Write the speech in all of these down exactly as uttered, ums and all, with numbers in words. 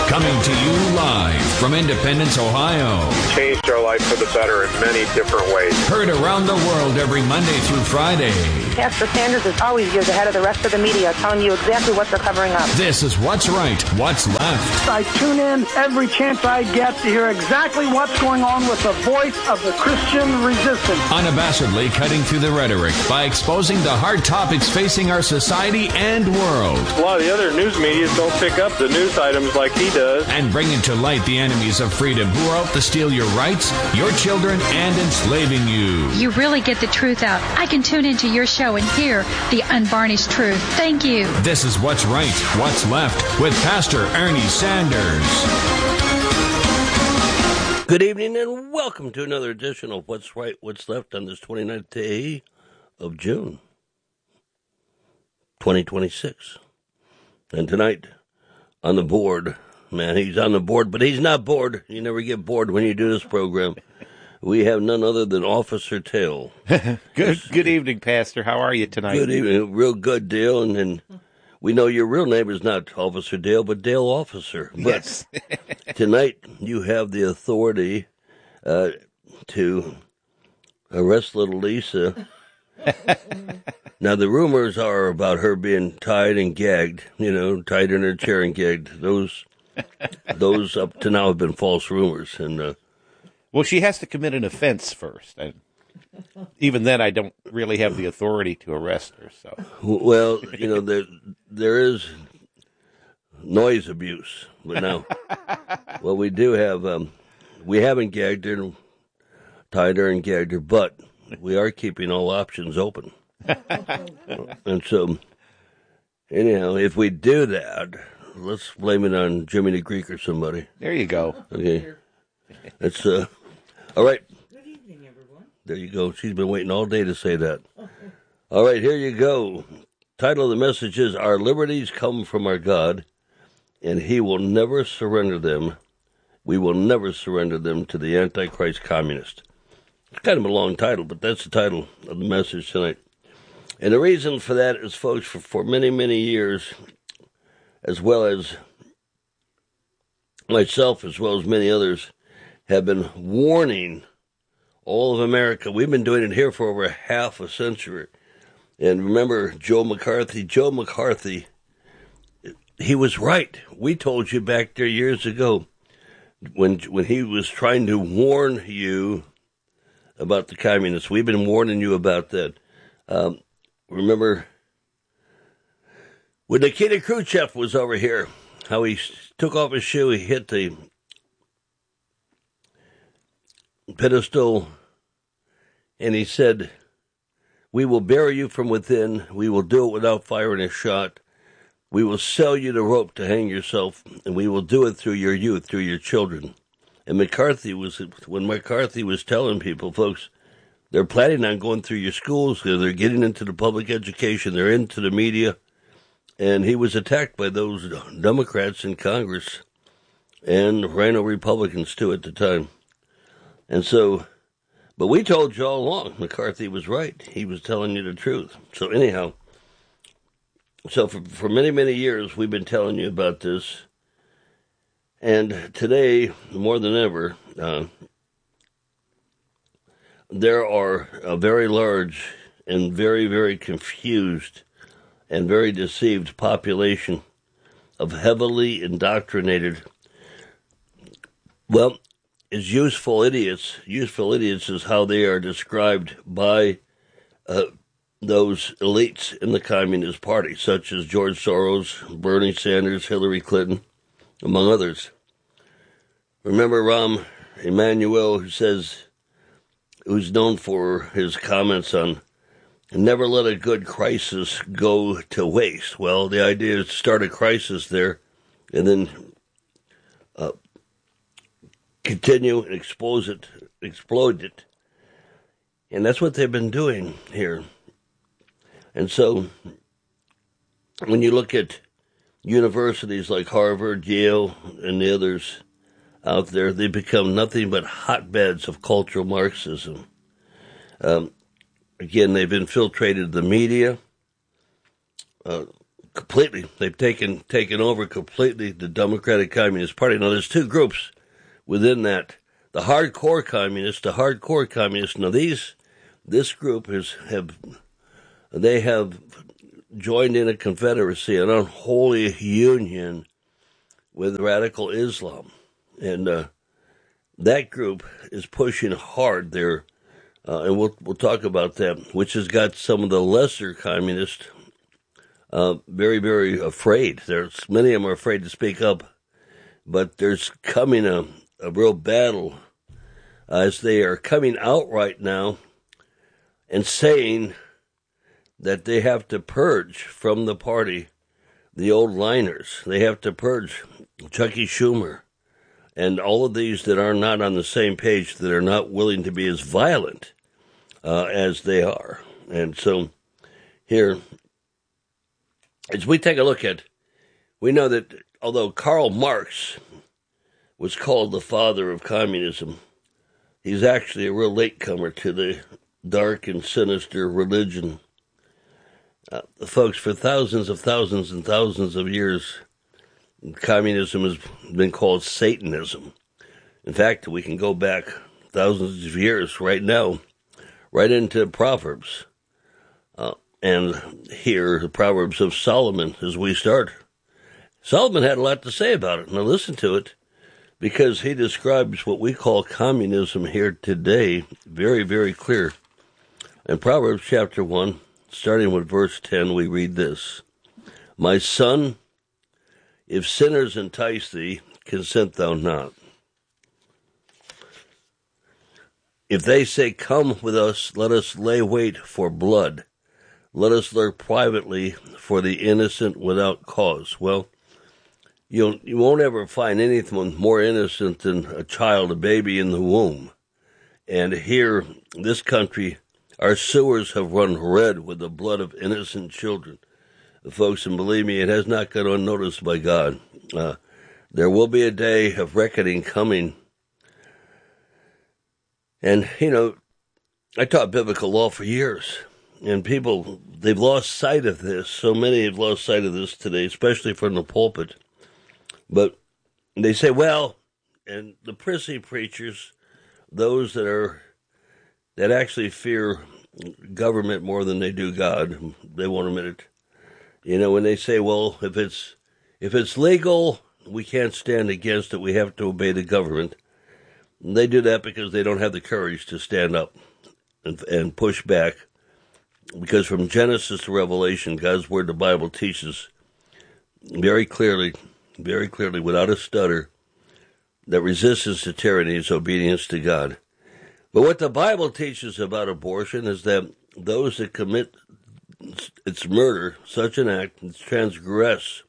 Coming to you live from Independence, Ohio. Changed our life for the better in many different ways. Heard around the world every Monday through Friday. Pastor Sanders is always years ahead of the rest of the media, telling you exactly what they're covering up. This is What's Right, What's Left. I tune in every chance I get to hear exactly what's going on with the voice of the Christian resistance. Unabashedly cutting through the rhetoric by exposing the hard topics facing our society and world. A lot of the other news media don't pick up the news items like he does. And bringing to light the enemies of freedom who are out to steal your rights, your children, and enslaving you. You really get the truth out. I can tune into your show and hear the unvarnished truth. Thank you. This is What's Right, What's Left with Pastor Ernie Sanders. Good evening and welcome to another edition of What's Right, What's Left on this twenty-ninth day of June, twenty twenty-six. And tonight on the board, man, he's on the board, but he's not bored. You never get bored when you do this program. We have none other than Officer Tail. good good evening, Pastor. How are you tonight? Good evening. Real good, Dale. And, and we know your real name is not Officer Dale, but Dale Officer. But yes. Tonight you have the authority uh, to arrest little Lisa. Now, the rumors are about her being tied and gagged, you know, tied in her chair and gagged. Those those up to now have been false rumors. And uh, well, she has to commit an offense first. And even then, I don't really have the authority to arrest her. So, well, you know, there there is noise abuse. But now, well, we do have, um, we haven't gagged her, tied her and gagged her, but we are keeping all options open. And so, anyhow, if we do that, let's blame it on Jimmy the Greek or somebody. There you go. Okay. That's, uh, all right. Good evening, everyone. There you go. She's been waiting all day to say that. All right, here you go. Title of the message is, Our Liberties Come from Our God, and He will never surrender them. We will never surrender them to the Antichrist communist. It's kind of a long title, but that's the title of the message tonight. And the reason for that is, folks, for, for many, many years, as well as myself, as well as many others, have been warning all of America. We've been doing it here for over half a century. And remember Joe McCarthy? Joe McCarthy, he was right. We told you back there years ago when when he was trying to warn you about the communists. We've been warning you about that. Um, remember when Nikita Khrushchev was over here, how he took off his shoe, he hit the pedestal, and he said, we will bury you from within. We will do it without firing a shot. We will sell you the rope to hang yourself, and we will do it through your youth, through your children. And McCarthy was, when McCarthy was telling people, folks, they're planning on going through your schools, they're getting into the public education, they're into the media, and he was attacked by those Democrats in Congress and Rhino Republicans, too, at the time. And so, but we told you all along, McCarthy was right. He was telling you the truth. So anyhow, so for, for many, many years, we've been telling you about this. And today, more than ever, uh, there are a very large and very, very confused and very deceived population of heavily indoctrinated, well, is useful idiots. Useful idiots is how they are described by uh, those elites in the Communist Party, such as George Soros, Bernie Sanders, Hillary Clinton, among others. Remember Rahm Emanuel, who says, who's known for his comments on never let a good crisis go to waste. Well, the idea is to start a crisis there and then uh, continue and expose it, explode it. And that's what they've been doing here. And so when you look at universities like Harvard, Yale, and the others out there, they become nothing but hotbeds of cultural Marxism. Um, again, they've infiltrated the media, uh, completely. They've taken taken over completely the Democratic Communist Party. Now, there's two groups within that. The hardcore communists, the hardcore communists. Now, these this group is have they have joined in a confederacy, an unholy union with radical Islam, and uh, that group is pushing hard there, uh, and we'll we'll talk about that. Which has got some of the lesser communists uh, very very afraid. There's many of them are afraid to speak up, but there's coming a a real battle as they are coming out right now and saying that they have to purge from the party the old liners. They have to purge Chucky Schumer and all of these that are not on the same page, that are not willing to be as violent uh, as they are. And so here, as we take a look at, we know that although Karl Marx was called the father of communism, he's actually a real latecomer to the dark and sinister religion. Uh, folks, for thousands of thousands and thousands of years, communism has been called Satanism. In fact, we can go back thousands of years right now, right into Proverbs. Uh, and here, the Proverbs of Solomon, as we start. Solomon had a lot to say about it. Now listen to it, because he describes what we call communism here today very, very clear. In Proverbs chapter one, starting with verse ten, we read this: My son, if sinners entice thee, consent thou not. If they say, Come with us, let us lay wait for blood. Let us lurk privately for the innocent without cause. Well, you'll, you won't ever find anything more innocent than a child, a baby in the womb. And here, in this country, our sewers have run red with the blood of innocent children. Folks, and believe me, it has not gone unnoticed by God. Uh, there will be a day of reckoning coming. And, you know, I taught biblical law for years, and people, they've lost sight of this. So many have lost sight of this today, especially from the pulpit. But they say, well, and the prissy preachers, those that are, that actually fear government more than they do God, they won't admit it. You know, when they say, well, if it's if it's legal, we can't stand against it, we have to obey the government. And they do that because they don't have the courage to stand up and, and push back. Because from Genesis to Revelation, God's Word, the Bible, teaches very clearly, very clearly, without a stutter, that resistance to tyranny is obedience to God. But what the Bible teaches about abortion is that those that commit its murder, such an act, transgress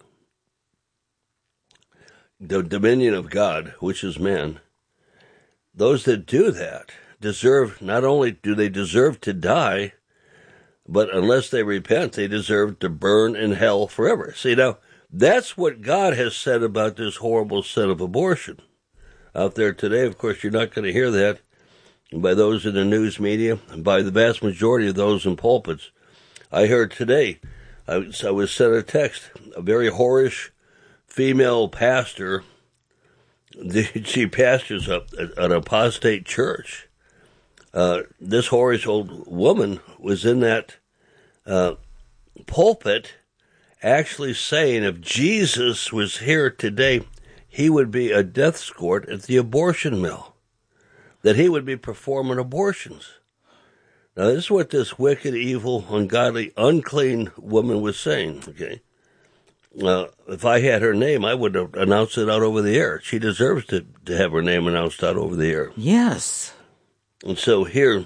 the dominion of God, which is man. Those that do that deserve, not only do they deserve to die, but unless they repent, they deserve to burn in hell forever. See, now, that's what God has said about this horrible sin of abortion. Out there today, of course, you're not going to hear that by those in the news media, and by the vast majority of those in pulpits. I heard today, I was, I was sent a text, a very whorish female pastor, she pastors a, an apostate church. Uh, this whorish old woman was in that uh, pulpit actually saying if Jesus was here today, he would be a death escort at the abortion mill, that he would be performing abortions. Now, this is what this wicked, evil, ungodly, unclean woman was saying, okay? Uh, if I had her name, I would have announced it out over the air. She deserves to, to have her name announced out over the air. Yes. And so here,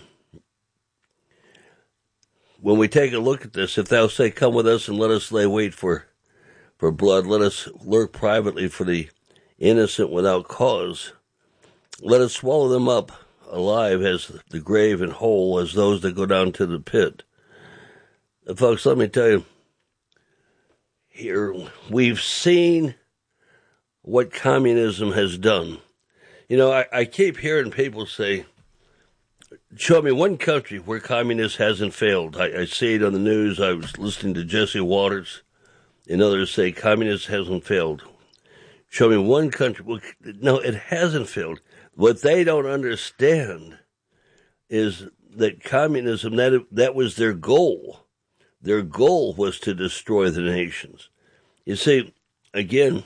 when we take a look at this, if thou say, come with us and let us lay wait for, for blood, let us lurk privately for the innocent without cause, let us swallow them up alive as the grave and whole as those that go down to the pit. And folks, let me tell you, here we've seen what communism has done. You know, I, I keep hearing people say, show me one country where communism hasn't failed. I, I see it on the news. I was listening to Jesse Waters And others say communism hasn't failed. Show me one country. Well, no, it hasn't failed. What they don't understand is that communism, that, that was their goal. Their goal was to destroy the nations. You see, again,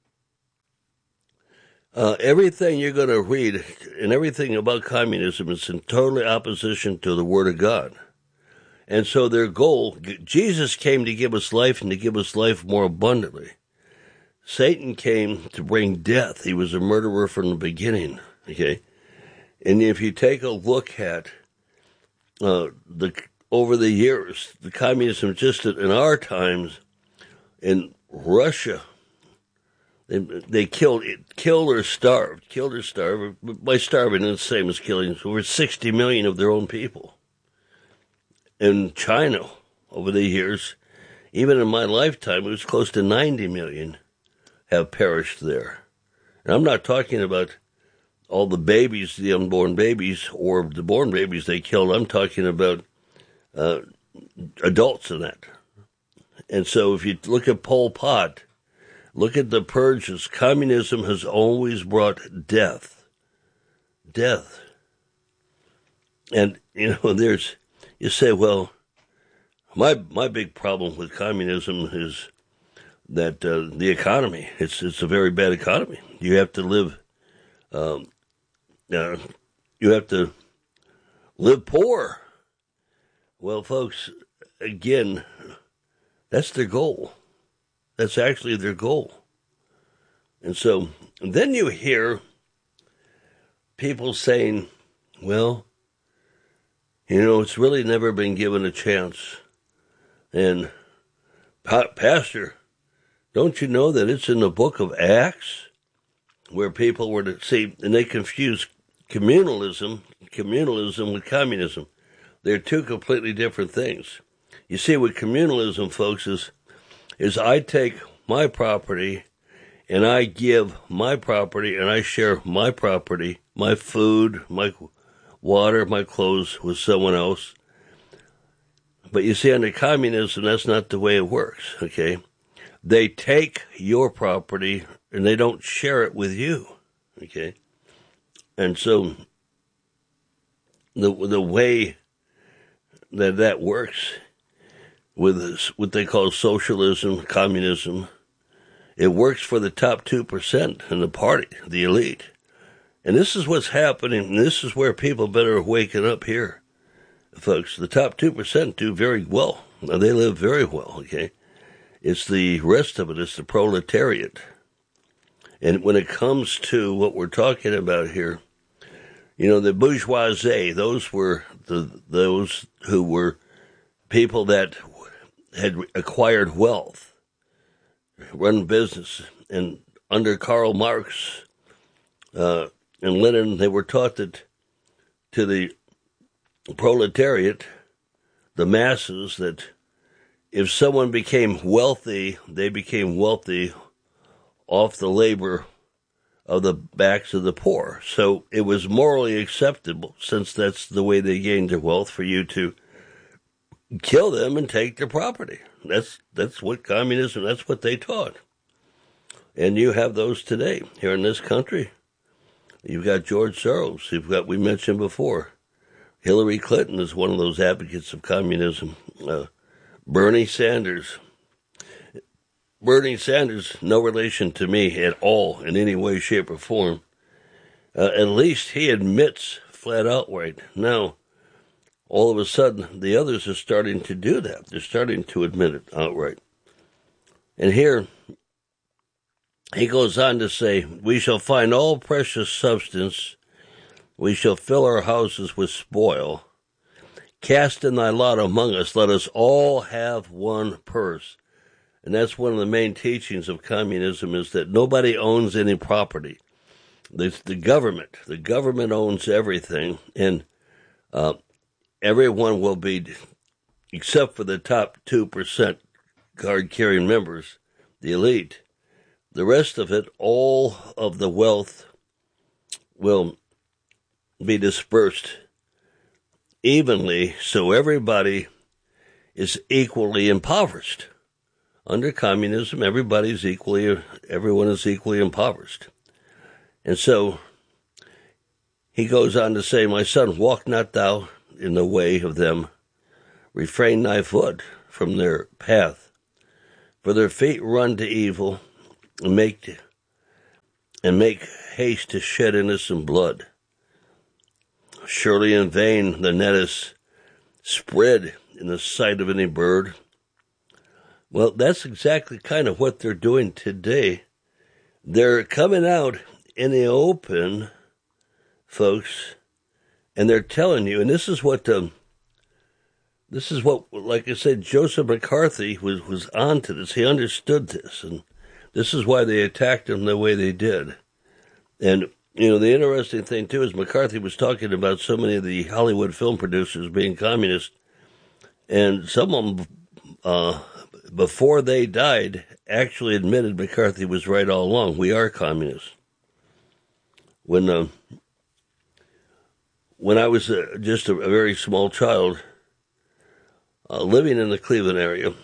uh, everything you're going to read and everything about communism is in total opposition to the Word of God. And so their goal, Jesus came to give us life and to give us life more abundantly. Satan came to bring death. He was a murderer from the beginning, okay? And if you take a look at uh, the over the years, the communism just in our times, in Russia, they, they killed, killed or starved, killed or starved. By starving, it's the same as killing over sixty million of their own people. In China, over the years, even in my lifetime, it was close to ninety million have perished there. And I'm not talking about all the babies, the unborn babies, or the born babies they killed. I'm talking about uh, adults in that. And so if you look at Pol Pot, look at the purges, communism has always brought death. Death. And, you know, there's, you say, well, my my big problem with communism is that uh, the economy, it's it's a very bad economy. You have to live, um, uh, you have to live poor. Well, folks, again, that's their goal. That's actually their goal. And so and then you hear people saying, well, you know, it's really never been given a chance. And, Pastor, don't you know that it's in the book of Acts where people were to see, and they confuse communalism, communalism with communism. They're two completely different things. You see, with communalism, folks, is, is I take my property and I give my property and I share my property, my food, my water, my clothes with someone else. But you see, under communism, that's not the way it works, okay? They take your property and they don't share it with you, okay? And so the the way that that works with this, what they call socialism, communism, it works for the top two percent in the party, the elite. And this is what's happening, and this is where people better waken up here, folks. The top two percent do very well. Now, they live very well, okay? It's the rest of it, it's the proletariat. And when it comes to what we're talking about here, you know, the bourgeoisie, those were the those who were people that had acquired wealth, run business. And under Karl Marx uh, and Lenin, they were taught that to the proletariat, the masses, that if someone became wealthy, they became wealthy off the labor of the backs of the poor. So it was morally acceptable, since that's the way they gained their wealth, for you to kill them and take their property. That's that's what communism, that's what they taught. And you have those today here in this country. You've got George Soros. You've got, we mentioned before, Hillary Clinton is one of those advocates of communism. Uh, Bernie Sanders. Bernie Sanders, no relation to me at all in any way, shape, or form. Uh, at least he admits flat outright. Now, all of a sudden, the others are starting to do that. They're starting to admit it outright. And here, he goes on to say, we shall find all precious substance. We shall fill our houses with spoil. Cast in thy lot among us. Let us all have one purse. And that's one of the main teachings of communism, is that nobody owns any property. It's the government. The government owns everything. And uh, everyone will be, except for the top two percent card-carrying members, the elite, the rest of it, all of the wealth will be dispersed evenly, so everybody is equally impoverished. under communism, everybody's equally, everyone is equally impoverished. And so he goes on to say, my son, walk not thou in the way of them, refrain thy foot from their path, for their feet run to evil, and make and make haste to shed innocent blood. Surely in vain the net is spread in the sight of any bird. Well, that's exactly kind of what they're doing today. They're coming out in the open, folks, and they're telling you, and this is what, um, this is what, like I said, Joseph McCarthy was, was on to this. He understood this, and this is why they attacked him the way they did. And, you know, the interesting thing, too, is McCarthy was talking about so many of the Hollywood film producers being communist, and some of them, uh, before they died, actually admitted McCarthy was right all along. We are communists. When uh, when I was uh, just a, a very small child, uh, living in the Cleveland area,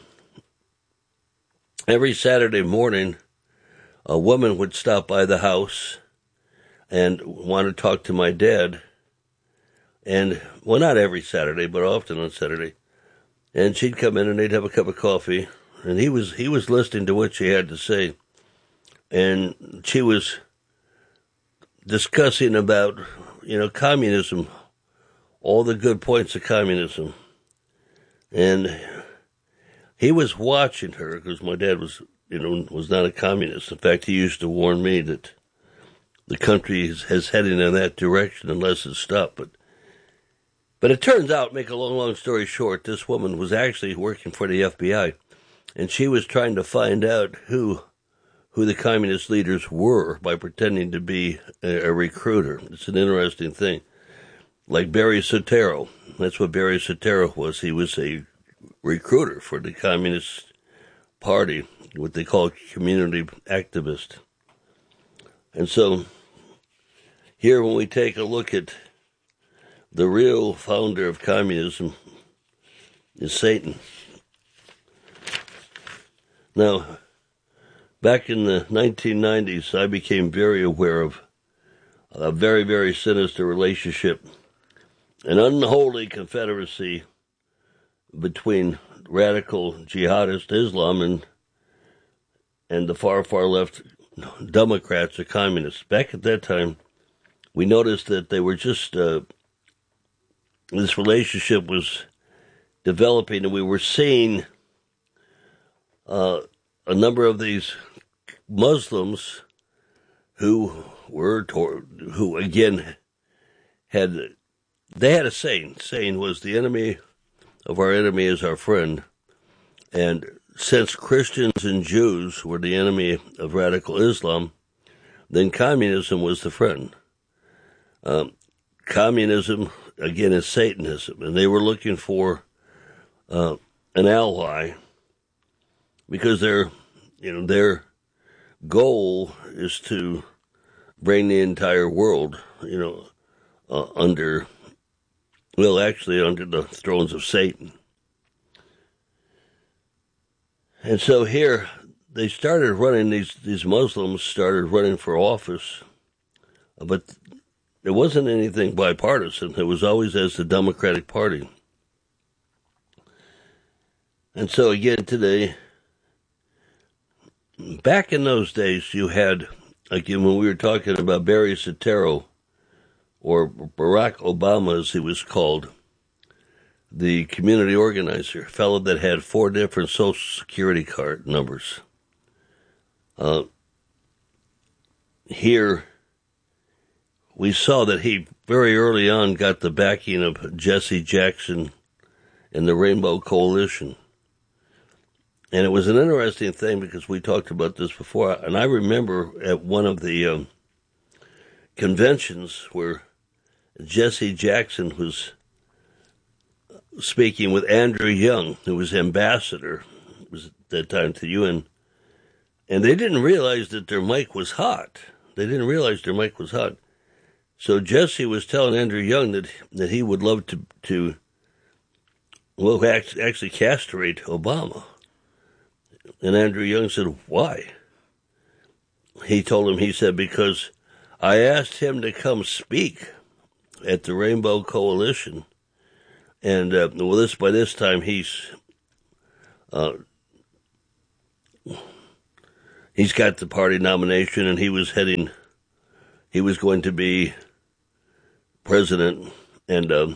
every Saturday morning, a woman would stop by the house and want to talk to my dad. And, well, not every Saturday, but often on Saturday. And she'd come in and they'd have a cup of coffee. And he was he was listening to what she had to say. And she was discussing about, you know, communism, all the good points of communism. And he was watching her, because my dad was, you know, was not a communist. In fact, he used to warn me that the country is, is heading in that direction unless it's stopped. But But it turns out, make a long, long story short, this woman was actually working for the F B I, and she was trying to find out who who the communist leaders were by pretending to be a, a recruiter. It's an interesting thing. Like Barry Soetoro. That's what Barry Soetoro was. He was a recruiter for the Communist Party, what they call community activist. And so here when we take a look at the real founder of communism is Satan. Now, back in the nineteen nineties, I became very aware of a very, very sinister relationship, an unholy confederacy between radical jihadist Islam and and the far, far left Democrats or communists. Back at that time, we noticed that they were just... Uh, this relationship was developing, and we were seeing uh, a number of these Muslims who were, who again had, they had a saying. Saying was, the enemy of our enemy is our friend. And since Christians and Jews were the enemy of radical Islam, then communism was the friend. Um, communism, again, is Satanism, and they were looking for uh, an ally because their, you know, their goal is to bring the entire world, you know, uh, under, well, actually under the thrones of Satan. And so here they started running, these, these Muslims started running for office, but it wasn't anything bipartisan. It was always as the Democratic Party. And so again today, back in those days, you had, again, when we were talking about Barry Soetoro, or Barack Obama as he was called, the community organizer, a fellow that had four different Social Security card numbers. Uh, here, we saw that he very early on got the backing of Jesse Jackson and the Rainbow Coalition. And it was an interesting thing because we talked about this before. And I remember at one of the um, conventions where Jesse Jackson was speaking with Andrew Young, who was ambassador, was at that time to the U N. And they didn't realize that their mic was hot. They didn't realize their mic was hot. So Jesse was telling Andrew Young that that he would love to, to well, actually castrate Obama. And Andrew Young said, why? He told him, he said, because I asked him to come speak at the Rainbow Coalition. And uh, well, this by this time, he's uh, he's got the party nomination, and he was heading, he was going to be president. And um,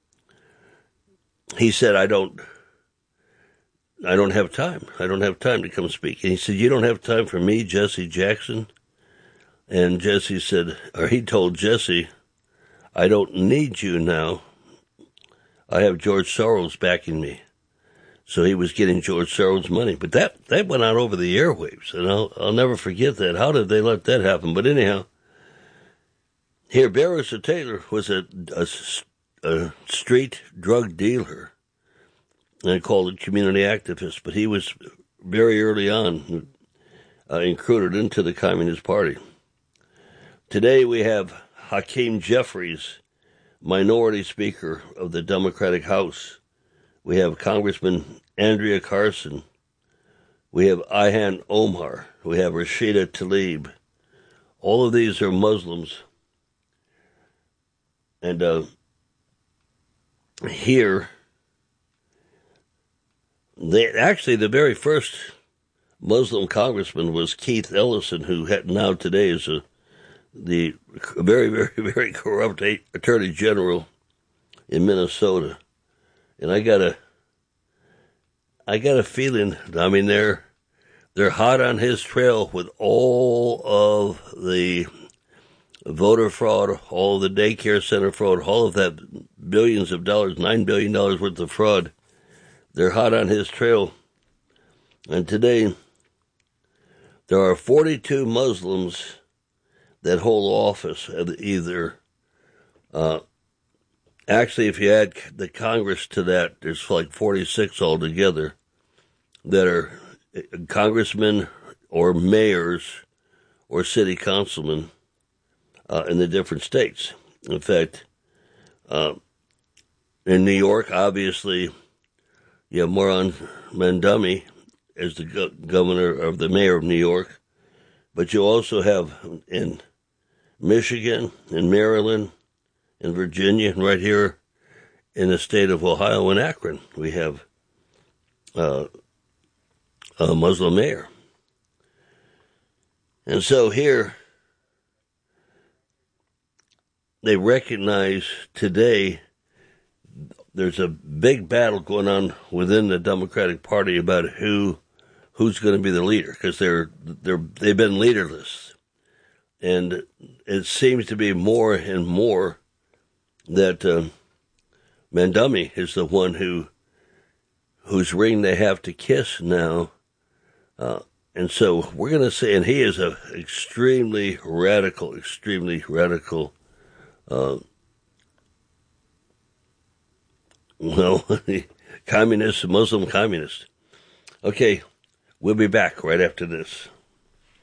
he said, I don't, I don't have time. I don't have time to come speak. And he said, you don't have time for me, Jesse Jackson? And Jesse said, or he told Jesse, I don't need you now. I have George Soros backing me. So he was getting George Soros' money. But that, that went out over the airwaves, and I'll, I'll never forget that. How did they let that happen? But anyhow, here, Barrister Taylor was a, a, a street drug dealer, and I called it community activist, but he was very early on uh, included into the Communist Party. Today we have Hakeem Jeffries, Minority Speaker of the Democratic House. We have Congressman Andrea Carson. We have Ilhan Omar. We have Rashida Tlaib. All of these are Muslims. And uh, here, they actually the very first Muslim congressman was Keith Ellison, who had, now today is a the very, very, very corrupt attorney general in Minnesota. And I got a, I got a feeling, I mean, they're, they're hot on his trail with all of the voter fraud, all of the daycare center fraud, all of that billions of dollars, nine billion dollars worth of fraud. They're hot on his trail. And today, there are forty-two Muslims that hold office, either, uh, actually, if you add the Congress to that, there's like forty-six altogether that are congressmen or mayors or city councilmen uh, in the different states. In fact, uh, in New York, obviously, you have Moran Mandami as the go- governor of the mayor of New York, but you also have in Michigan, in Maryland, in Virginia, and right here in the state of Ohio and Akron, we have uh, a Muslim mayor. And so here, they recognize today there's a big battle going on within the Democratic Party about who who's going to be the leader, because they're they're they've been leaderless. And it seems to be more and more that uh, Mandami is the one who whose ring they have to kiss now. Uh, and so we're going to say, and he is a extremely radical, extremely radical, uh, well, communist, Muslim communist. Okay, we'll be back right after this.